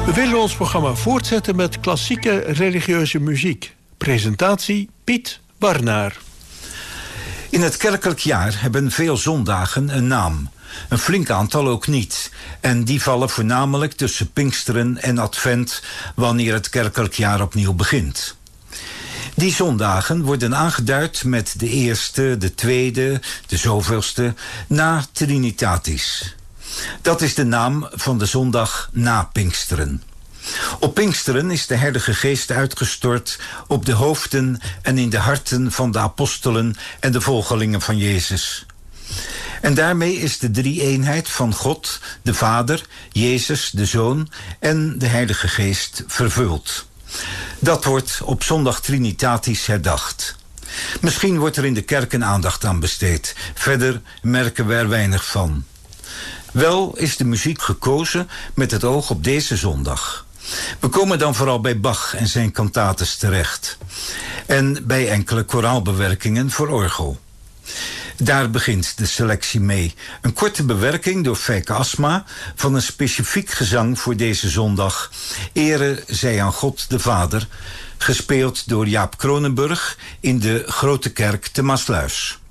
We willen ons programma voortzetten met klassieke religieuze muziek. Presentatie Piet Barnaar. In het kerkelijk jaar hebben veel zondagen een naam. Een flink aantal ook niet. En die vallen voornamelijk tussen Pinksteren en Advent, wanneer het kerkelijk jaar opnieuw begint. Die zondagen worden aangeduid met de eerste, de tweede, de zoveelste, na Trinitatis. Dat is de naam van de zondag na Pinksteren. Op Pinksteren is de Heilige Geest uitgestort op de hoofden en in de harten van de apostelen en de volgelingen van Jezus. En daarmee is de drie-eenheid van God, de Vader, Jezus, de Zoon en de Heilige Geest vervuld. Dat wordt op zondag Trinitatis herdacht. Misschien wordt er in de kerken aandacht aan besteed. Verder merken we er weinig van. Wel is de muziek gekozen met het oog op deze zondag. We komen dan vooral bij Bach en zijn cantates terecht. En bij enkele koraalbewerkingen voor orgel. Daar begint de selectie mee. Een korte bewerking door Feike Asma van een specifiek gezang voor deze zondag. Ere zij aan God de Vader, gespeeld door Jaap Kronenburg in de Grote Kerk te Maasluis.